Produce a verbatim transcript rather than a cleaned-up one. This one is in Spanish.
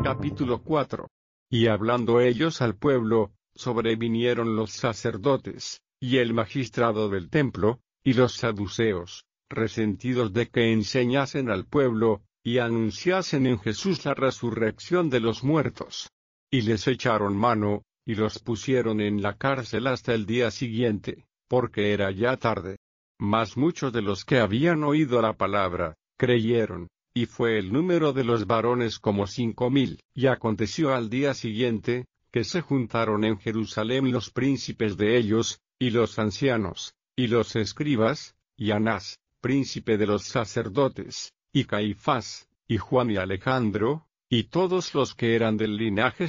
Capítulo cuatro. Y hablando ellos al pueblo, sobrevinieron los sacerdotes, y el magistrado del templo, y los saduceos, resentidos de que enseñasen al pueblo, y anunciasen en Jesús la resurrección de los muertos. Y les echaron mano, y los pusieron en la cárcel hasta el día siguiente, porque era ya tarde. Mas muchos de los que habían oído la palabra, creyeron, y fue el número de los varones como cinco mil. Y aconteció al día siguiente, que se juntaron en Jerusalén los príncipes de ellos, y los ancianos, y los escribas, y Anás, príncipe de los sacerdotes, y Caifás, y Juan y Alejandro, y todos los que eran del linaje